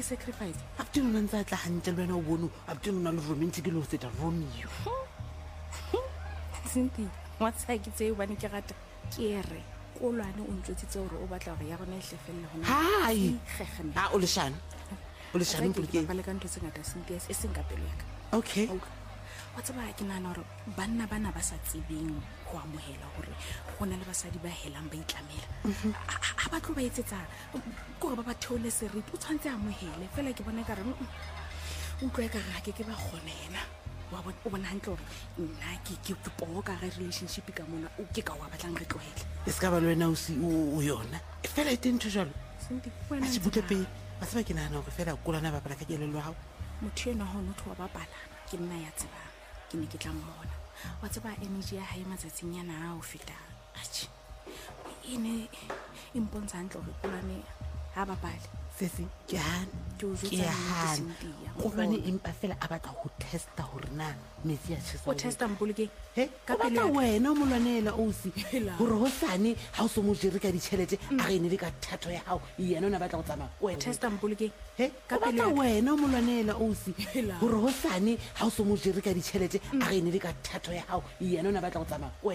sacrifice Abdul o ntse a tla hantle le wena o bone Abdul o na le romantic le ho feta Romeo. Cynthia wa tsaya ke tseo bane ke rata ke re kolwane o ntjwetsitse hore o batla hore ya rona e hlefelle hona Hai. Kgekgeme. O le shano Ke ba le ka ntho tse ngata Cynthia e seng ka pelo ya ka. Okay. Wa tseba ke nahana hore banna bana ba sa tsebeng ho amohela hore go na le basadi ba helang ba itlamela a ba tlo ba etsetsa gore ba ba theole seriti o tshwantse a amohele fela ke bona ka re o tloe ka ga ke ba gone yena wa bona o bona hantle hore nna ke poho ka ga relationship ka mona o ke ka wa batlang re tlohele E ska ba le wena o yona. E fela e teng ntho jalo. wena A se butle pele. Ba se ba ke nahana hore fela kolana ba bapala ka kelello ya hao. motho ena ho notho wa bapala ke nna ya tsebang ke ne ke tla mmona wa tseba energy ya hae matsatsing yana a o feta atjhe ene impontsha hantle hore kolane ha bapale Sesi ke hane Ke o jwetsa ke nnete, hane Cynthia. kolwane empa fela a batla ho testa hore na metsi a tjhesa o testa mpolokeng He ka ka pele ya batla ka. wena o molwanela ausi Hela. hore hosane ha o so mo jere ka ditjhelete a re ne le ka thato ya hao yena o na batla go tsamaya wena testa mpolokeng he ka ka pele batla ya ka. wena o molwanela ausi Hela. hore hosane ha o so mo jere ka ditjhelete a re ne le ka thato ya hao yena o na batla go tsamaya